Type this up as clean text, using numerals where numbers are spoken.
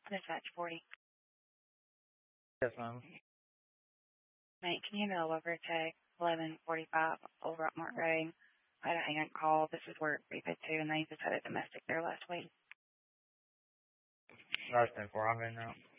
Dispatch 40. Yes, ma'am. Mate, can you mail over to 1145 Old Rockmart Road? I had an aunt call. This is where we put to, and they just had a domestic there last week. That's been 400 now.